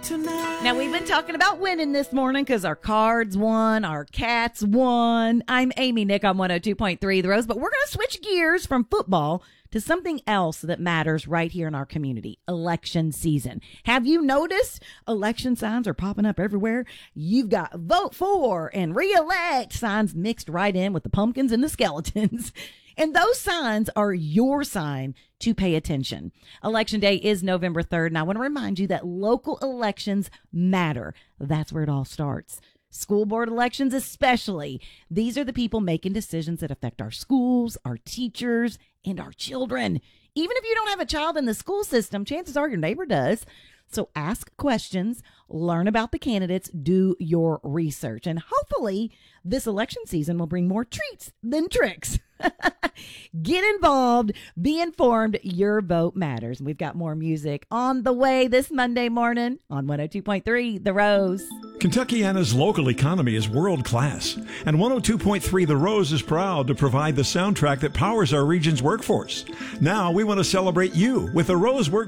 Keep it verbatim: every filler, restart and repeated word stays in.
tonight. Now, we've been talking about winning this morning because our cards won, our cats won. I'm Amy Nick on one oh two point three The Rose, but we're going to switch gears from football to something else that matters right here in our community, election season. Have you noticed election signs are popping up everywhere? You've got vote for and re-elect signs mixed right in with the pumpkins and the skeletons. And those signs are your sign to pay attention. Election day is November third, and I want to remind you that local elections matter. That's where it all starts. School board elections especially. These are the people making decisions that affect our schools, our teachers, and our children. Even if you don't have a child in the school system, chances are your neighbor does. So ask questions, learn about the candidates, do your research. And hopefully this election season will bring more treats than tricks. Get involved, be informed, your vote matters. We've got more music on the way this Monday morning on one oh two point three The Rose. Kentuckiana's local economy is world class, and one oh two point three The Rose is proud to provide the soundtrack that powers our region's workforce. Now we want to celebrate you with the Rose Work